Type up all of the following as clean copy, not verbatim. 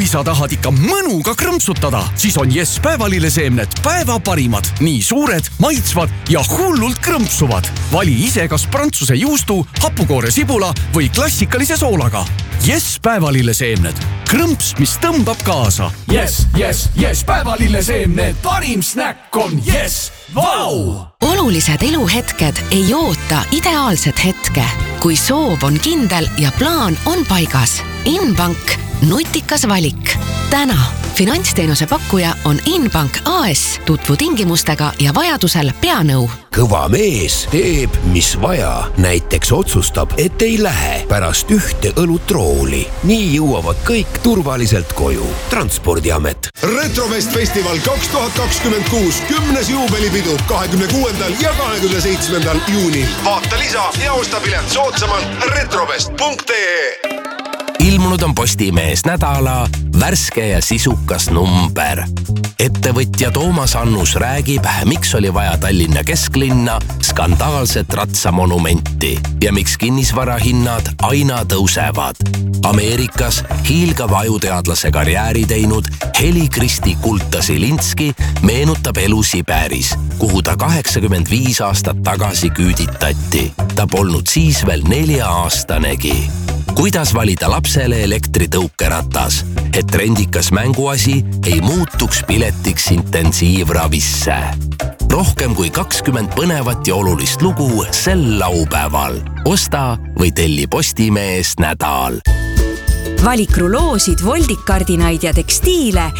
sa tahad ikka mõnuga krõmpsutada, siis on Yes päevalilleseemned päeva parimad. Nii suured, maitsvad ja hullult krõmpsuvad. Vali ise kas prantsuse juustu, hapukoore sibula või klassikalise soolaga. Yes päevalilleseemned. Krõmps, mis tõmbab kaasa. Yes, päevalilleseemned. Parim snäkk on Yes. Vau! Olulised eluhetked ei oota ideaalset hetke. Kui soov on kindel ja plaan on paigas. Inbank, nutikas valik. Täna finantsteenuse pakkuja on Inbank AS. Tutvu tingimustega ja vajadusel peanõu. Kõva mees teeb, mis vaja. Näiteks otsustab, et ei lähe pärast ühte õlutrooli. Nii jõuavad kõik turvaliselt koju. Transpordiamet. Retrofest festival 2026 10. juubelipidu 26. ja 27. juunil. Vaata lisa ja osta pilet soodsamalt retrofest.ee. Ilmunud on Postimees nädala värske ja sisukas number. Ettevõtja Toomas Annus räägib, miks oli vaja Tallinna kesklinna skandaalset ratsamonumenti ja miks kinnisvarahinnad aina tõusevad. Ameerikas hiilgava ajuteadlase karjääri teinud Heli-Kristi Kulta-Silinski meenutab elu Siberis, kuhu ta 85 aastat tagasi küüditati. Ta polnud siis veel 4-aastanegi. Kuidas valida lapsele elektritõukeratas, et rendikas mänguasi ei muutuks piletiks intensiivravisse. Rohkem kui 20 põnevat ja olulist lugu sel laupäeval. Osta või telli Postimees nädal. Valik ruloosid, voldikardinaid ja tekstiile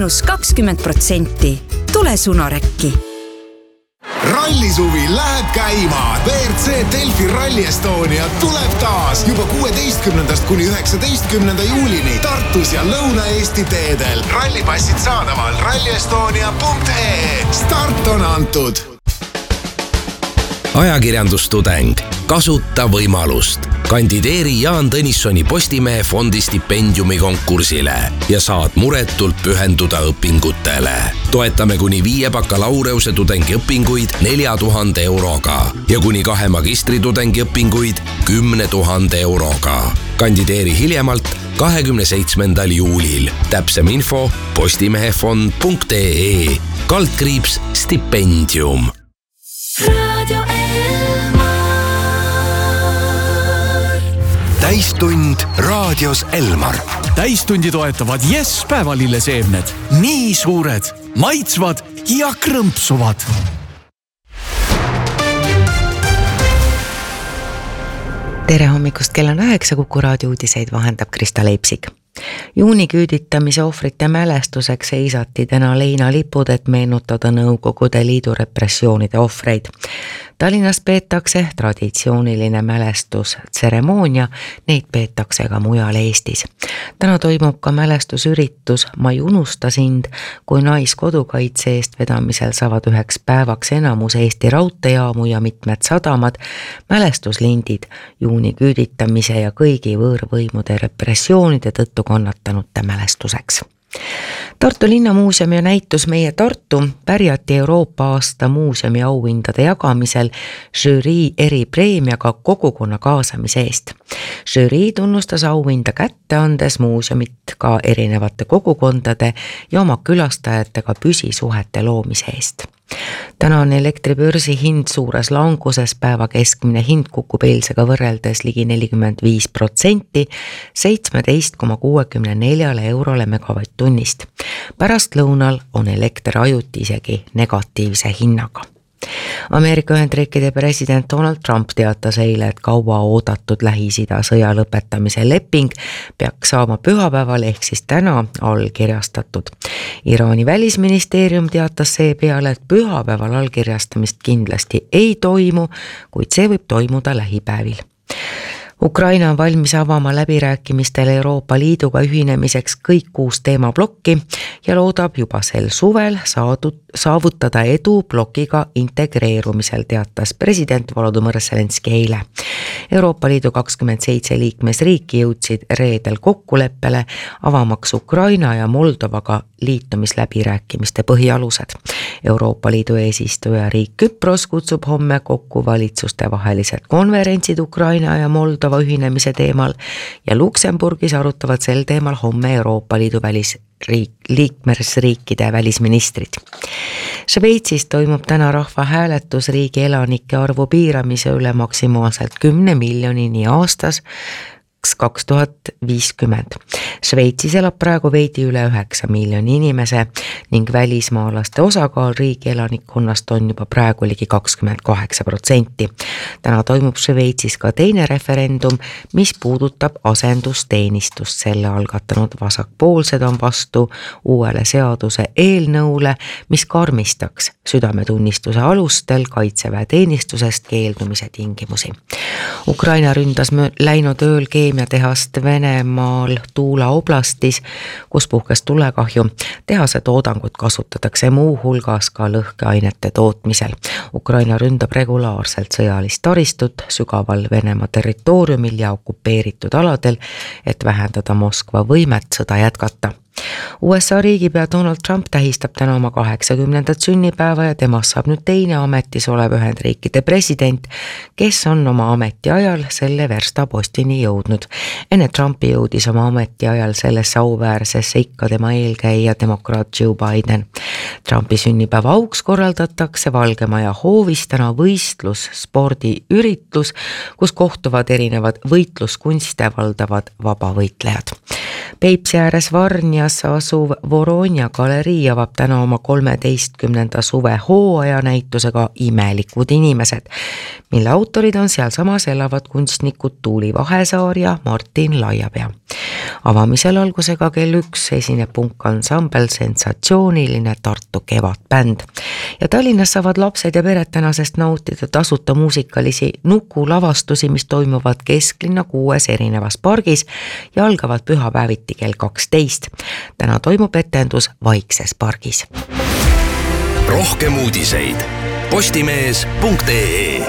-20%. Tule Sunorekki. Rallisuvi läheb käima. WRC Delfi Rally Estonia tuleb taas juba 16. kuni 19. juulini Tartus ja Lõuna-Eesti teedel. Rallipassid saadaval rallyestonia.ee. Start on antud. Ajakirjandustudeng. Kasuta võimalust. Kandideeri Jaan Tõnissoni Postimehe fondi stipendiumi konkursile ja saad muretult pühenduda õpingutele. Toetame kuni 5 bakalaureuse tudengiõpinguid 4000 euroga ja kuni 2 magistritudengi õpinguid 10 000 euroga. Kandideeri hiljemalt 27. juulil. Täpsem info postimehefond.ee /stipendium. Radio Elmar. Täistund raadios Elmar. Täistundi toetavad Yes päevalilleseemned. Nii suured, maitsvad ja krõmpsuvad. Tere hommikust, kell on 9, Kuku raadio uudiseid vahendab Krista Leipsik. Juuni küüditamise ohvrite mälestuseks seisati täna leinalipud, et meenutada Nõukogude Liidu repressioonide ohvreid. Tallinnas peetakse traditsiooniline mälestustseremoonia, neid peetakse ka mujal Eestis. Täna toimub ka mälestusüritus Ma ei unusta sind, kui naiskodukaitse eest vedamisel saavad üheks päevaks enamus Eesti raudteejaamu ja mitmed sadamad mälestuslindid juuni küüditamise ja kõigi võõrvõimude repressioonide tõttu kannatanute mälestuseks. Tartu Linnamuuseumi ja näitus Meie Tartu pärjati Euroopa aasta muuseumi auhindade jagamisel žürii eripreemiaga kogukonna kaasamise eest. Žürii tunnustas auhinda kätte andes muuseumit ka erinevate kogukondade ja oma külastajatega püsisuhete loomise eest. Täna on elektribörsi hind suures languses, päeva keskmine hind kukub eilsega võrreldes ligi 45%, 17,64 eurole megavatt-tunnist. Pärast lõunal on elekter ajuti isegi negatiivse hinnaga. Ameerika Ühendriikide president Donald Trump teatas eile, et kaua oodatud Lähis-Ida sõja lõpetamise leping peaks saama pühapäeval ehk siis täna allkirjastatud. Iraani välisministeerium teatas seepeale, et pühapäeval allkirjastamist kindlasti ei toimu, kuid see võib toimuda lähipäevil. Ukraina on valmis avama läbirääkimistel Euroopa Liiduga ühinemiseks kõik 6 teemablokki ja loodab juba sel suvel saavutada edu blokiga integreerumisel, teatas president Volodõmõr Zelenski eile. Euroopa Liidu 27 liikmesriiki jõudsid reedel kokkuleppele avamaks Ukraina ja Moldovaga liitumisläbirääkimiste põhialused. Euroopa Liidu eesistuja riik Küpros kutsub homme kokku valitsuste vahelised konverentsid Ukraina ja Moldova loodava ühinemise teemal ja Luksemburgis arutavad sel teemal homme Euroopa Liidu liikmesriikide välisministrid. Šveitsis toimub täna rahvahääletus riigi elanike arvu piiramise üle maksimaalselt 10 miljonini aastas 2050. Šveitsis elab praegu veidi üle 9 miljoni inimese ning välismaalaste osakaal riigi elanikkonnast on juba praegu ligi 28%. Täna toimub Šveitsis ka teine referendum, mis puudutab asendusteenistust. Selle algatanud vasakpoolsed on vastu uuele seaduse eelnõule, mis karmistaks südametunnistuse alustel kaitseväeteenistusest keeldumise tingimusi. Ukraina ründas läinud ööl keemiatehast Venemaal Tuula oblastis, kus puhkes tulekahju. Tehase toodangut kasutatakse muu hulgas ka lõhkeainete tootmisel. Ukraina ründab regulaarselt sõjalist taristut sügaval Venemaa territooriumil ja okupeeritud aladel, et vähendada Moskva võimet sõda jätkata. USA riigipea Donald Trump tähistab täna oma 80. sünnipäeva ja temast saab nüüd teine ametis olev Ühendriikide president, kes on oma ametiajal selle verstapostini jõudnud. Enne Trumpi jõudis oma ametiajal sellesse auväärsesse ikka tema eelkäija demokraat Joe Biden. Trumpi sünnipäeva auks korraldatakse Valgemaja hoovis täna võistlus spordiüritus, kus kohtuvad erinevad võitluskunste valdavad vabavõitlejad. Peipsi ääres Varnjas asuv Voronja galerii avab täna oma 13. suve hooaja näitusega Imelikud inimesed, mille autorid on sealsamas elavad kunstnikud Tuuli Vahesaar ja Martin Laiapea. Avamisel algusega kell 1 esineb punkansambel Sensatsiooniline Tartu kevadbänd. Ja Tallinnas saavad lapsed ja pered tänasest nautida tasuta muusikalisi nukulavastusi, mis toimuvad kesklinna 6 erinevas pargis ja algavad pühapäeviti kell 12. Täna toimub etendus Vaikses pargis. Rohkem uudiseid postimees.ee.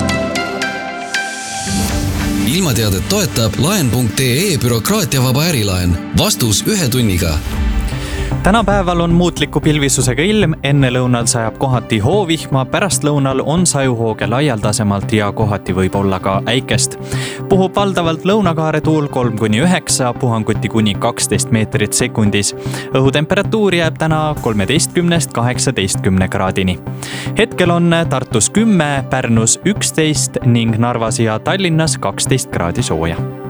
Ilmateadet toetab laen.ee bürokraatiavaba ärilaen. Vastus 1 tunniga. Tänapäeval on muutliku pilvisusega ilm, enne lõunal sajab kohati hoovihma, pärast lõunal on sajuhooge laialdasemalt ja kohati võib olla ka äikest. Puhub valdavalt lõunakaare tuul 3-9, puhanguti kuni 12 meetrit sekundis. Õhutemperatuur jääb täna 13-18 kraadini. Hetkel on Tartus 10, Pärnus 11 ning Narvas ja Tallinnas 12 kraadi sooja.